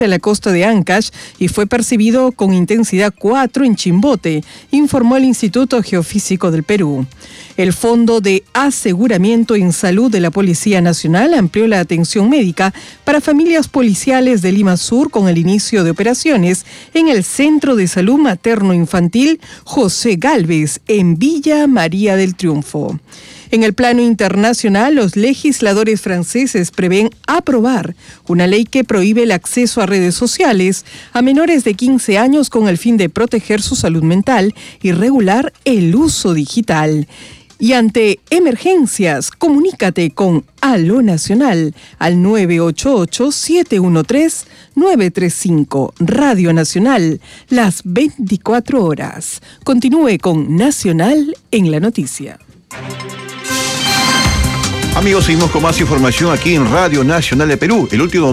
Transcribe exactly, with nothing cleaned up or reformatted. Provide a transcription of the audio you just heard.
a la costa de Ancash y fue percibido con intensidad cuatro en Chimbote, informó el Instituto Geofísico del Perú. El Fondo de Aseguramiento en Salud de la Policía Nacional amplió la atención médica para familias policiales de Lima Sur con el inicio de operaciones en el Centro de Salud Materno-Infantil José Gálvez, en Villa María del Triunfo. En el plano internacional, los legisladores franceses prevén aprobar una ley que prohíbe el acceso a redes sociales a menores de quince años con el fin de proteger su salud mental y regular el uso digital. Y ante emergencias, comunícate con Aló Nacional al nueve ocho ocho, siete uno tres, nueve tres cinco. Radio Nacional, las veinticuatro horas. Continúe con Nacional en la noticia. Amigos, seguimos con más información aquí en Radio Nacional de Perú. El último